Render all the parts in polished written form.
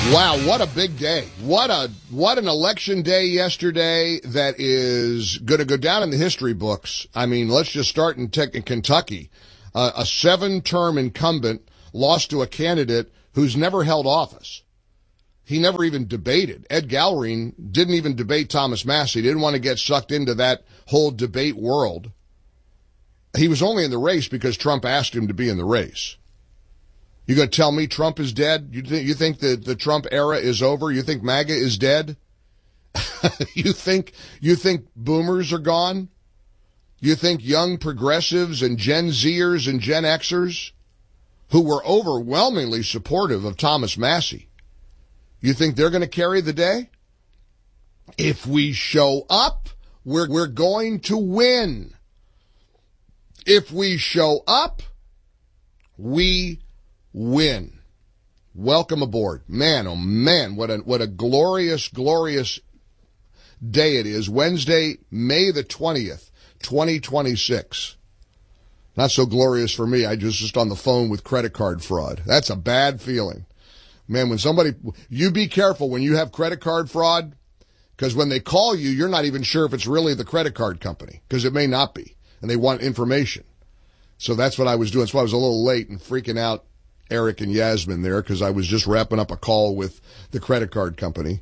Wow, what a big day. What an election day yesterday that is going to go down in the history books. I mean, let's just start in Kentucky. A 7-term incumbent lost to a candidate who's never held office. He never even debated. Ed Gallery didn't even debate Thomas Massie. He didn't want to get sucked into that whole debate world. He was only in the race because Trump asked him to be in the race. You going to tell me Trump is dead? You think that the Trump era is over? You think MAGA is dead? You think boomers are gone? You think young progressives and Gen Zers and Gen Xers who were overwhelmingly supportive of Thomas Massie, you think they're going to carry the day? If we show up, we're going to win. If we show up, we win. Welcome aboard. Man, oh man, what a glorious, glorious day it is. Wednesday, May the 20th, 2026. Not so glorious for me. I just on the phone with credit card fraud. That's a bad feeling. Man, you be careful when you have credit card fraud, because when they call you, you're not even sure if it's really the credit card company, because it may not be, and they want information. So that's what I was doing. So I was a little late and freaking out Eric and Yasmin there, because I was just wrapping up a call with the credit card company.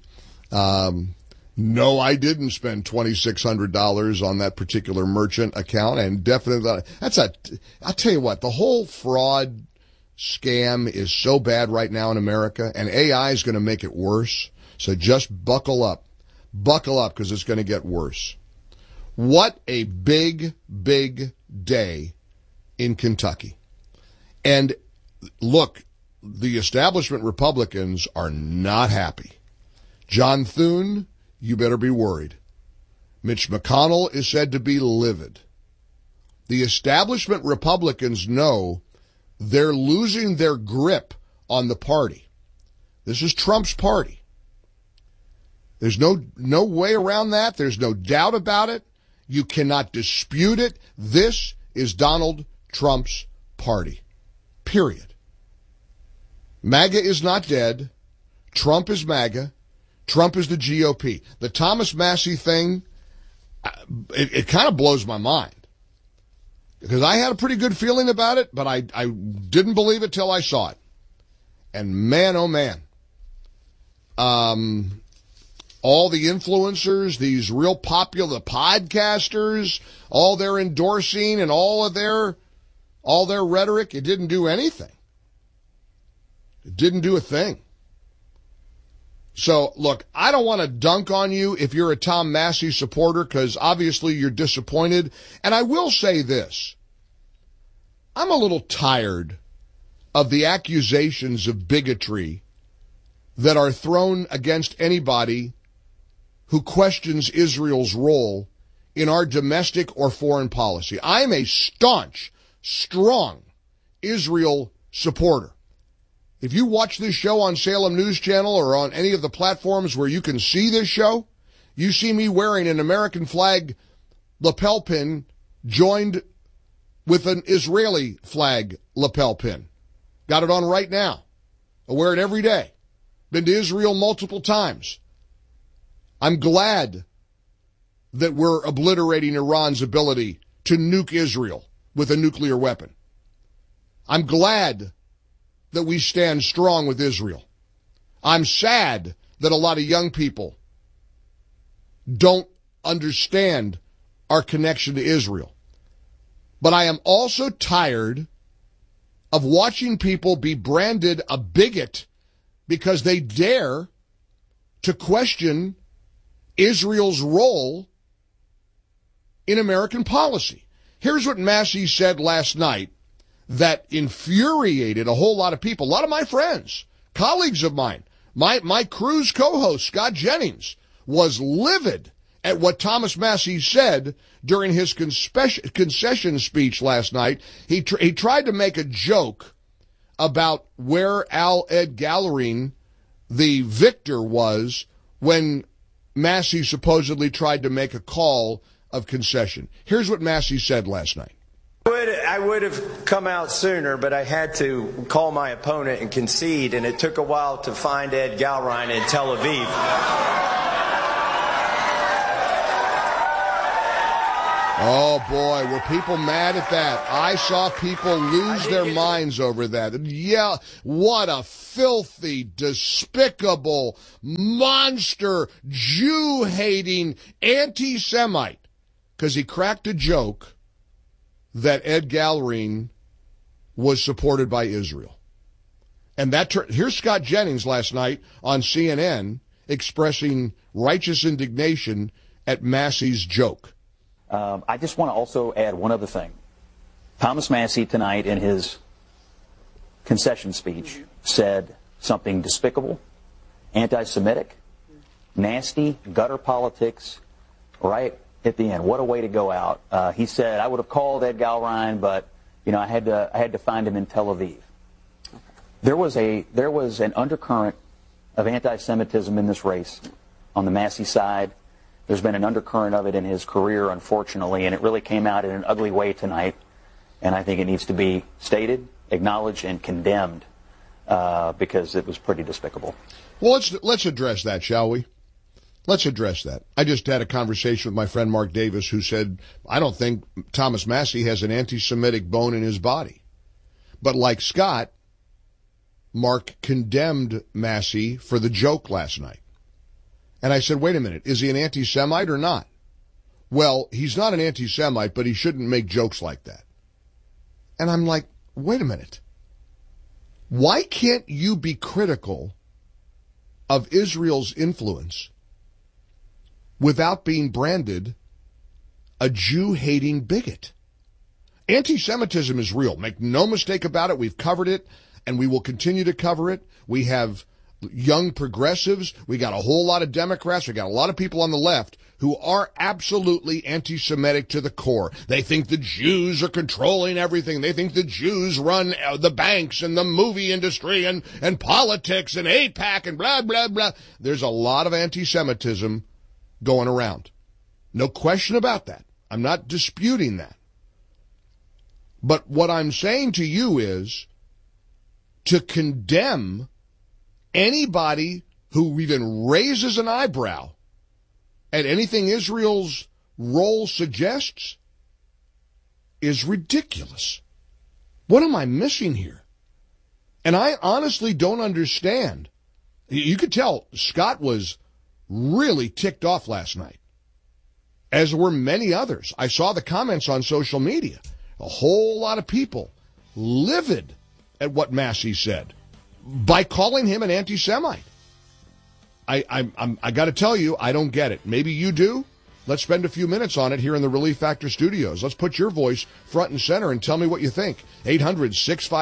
No, I didn't spend $2,600 on that particular merchant account, and definitely I'll tell you what, the whole fraud scam is so bad right now in America, and AI is going to make it worse. So just buckle up, because it's going to get worse. What a big, big day in Kentucky. And look, the establishment Republicans are not happy. John Thune, you better be worried. Mitch McConnell is said to be livid. The establishment Republicans know they're losing their grip on the party. This is Trump's party. There's no way around that. There's no doubt about it. You cannot dispute it. This is Donald Trump's party. Period. MAGA is not dead. Trump is MAGA. Trump is the GOP. The Thomas Massie thing, it kind of blows my mind. Because I had a pretty good feeling about it, but I didn't believe it till I saw it. And man, oh man. All the influencers, these real popular podcasters, all their endorsing and all their rhetoric, it didn't do anything. It didn't do a thing. So, look, I don't want to dunk on you if you're a Tom Massie supporter, because obviously you're disappointed. And I will say this. I'm a little tired of the accusations of bigotry that are thrown against anybody who questions Israel's role in our domestic or foreign policy. I'm a staunch, strong Israel supporter. If you watch this show on Salem News Channel or on any of the platforms where you can see this show, you see me wearing an American flag lapel pin joined with an Israeli flag lapel pin. Got it on right now. I wear it every day. Been to Israel multiple times. I'm glad that we're obliterating Iran's ability to nuke Israel with a nuclear weapon. I'm glad that we stand strong with Israel. I'm sad that a lot of young people don't understand our connection to Israel. But I am also tired of watching people be branded a bigot because they dare to question Israel's role in American policy. Here's what Massie said last night that infuriated a whole lot of people, a lot of my friends, colleagues of mine. My Cruise co-host, Scott Jennings, was livid at what Thomas Massie said during his concession speech last night. He tried to make a joke about where Ed Gallery, the victor, was when Massie supposedly tried to make a call of concession. Here's what Massie said last night. Would I would have come out sooner, but I had to call my opponent and concede, and it took a while to find Ed Galrein in Tel Aviv. Oh, boy, were people mad at that? I saw people lose their minds over that. Yeah, what a filthy, despicable, monster, Jew-hating anti-Semite. Because he cracked a joke that Ed Galrein was supported by Israel. And here's Scott Jennings last night on CNN expressing righteous indignation at Massey's joke. I just want to also add one other thing. Thomas Massie tonight in his concession speech said something despicable, anti-Semitic, nasty, gutter politics, right at the end. What a way to go out. He said, I would have called Ed Galrein, but I had to find him in Tel Aviv. There was an undercurrent of anti-Semitism in this race on the Massie side. There's been an undercurrent of it in his career, unfortunately, and it really came out in an ugly way tonight. And I think it needs to be stated, acknowledged, and condemned because it was pretty despicable. Well, let's address that, shall we? Let's address that. I just had a conversation with my friend Mark Davis, who said, I don't think Thomas Massie has an anti-Semitic bone in his body. But like Scott, Mark condemned Massie for the joke last night. And I said, wait a minute, is he an anti-Semite or not? Well, he's not an anti-Semite, but he shouldn't make jokes like that. And I'm like, wait a minute. Why can't you be critical of Israel's influence without being branded a Jew-hating bigot? Anti-Semitism is real. Make no mistake about it. We've covered it, and we will continue to cover it. We have young progressives. We got a whole lot of Democrats. We got a lot of people on the left who are absolutely anti-Semitic to the core. They think the Jews are controlling everything. They think the Jews run the banks and the movie industry and politics and AIPAC and blah, blah, blah. There's a lot of anti-Semitism going around. No question about that. I'm not disputing that. But what I'm saying to you is to condemn anybody who even raises an eyebrow at anything Israel's role suggests is ridiculous. What am I missing here? And I honestly don't understand. You could tell Scott was really ticked off last night, as were many others. I saw the comments on social media. A whole lot of people livid at what Massie said by calling him an anti-Semite. I got to tell you, I don't get it. Maybe you do. Let's spend a few minutes on it here in the Relief Factor studios. Let's put your voice front and center and tell me what you think.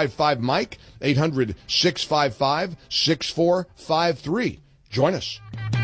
800-655-MIKE, 800-655-6453. Join us.